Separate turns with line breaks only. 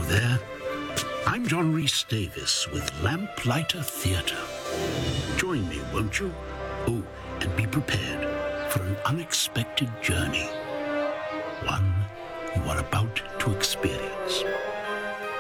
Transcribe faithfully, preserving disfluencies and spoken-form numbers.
there. I'm John Rhys Davis with Lamplighter Theatre. Join me, won't you? Oh, and be prepared for an unexpected journey. One you are about to experience.